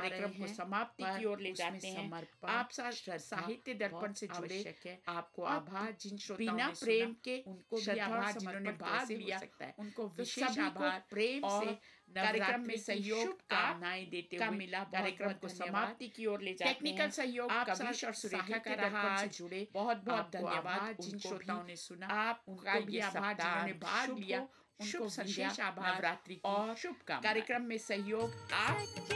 कार्यक्रम को समाप्ति की ओर ले जाते हैं। आप साहित्य दर्पण से जुड़े आपको आभार। जिन श्रोताओं ने प्रेम के उनको भी आभार, जिन्होंने भाग लिया उनको विशेष आभार। प्रेम से कार्यक्रम में सहयोग कामनाएं देते हुए मिला कार्यक्रम को समाप्ति की ओर ले जाते हैं। टेक्निकल सहयोग कविश और सुरेखा का दर्पण से जुड़े बहुत बहुत धन्यवाद। जिन श्रोताओं ने सुना आप उनका भी आभार, जिन्होंने भाग लिया उनको विशेष आभार। नवरात्रि और शुभकामनाएं। कार्यक्रम में सहयोग आप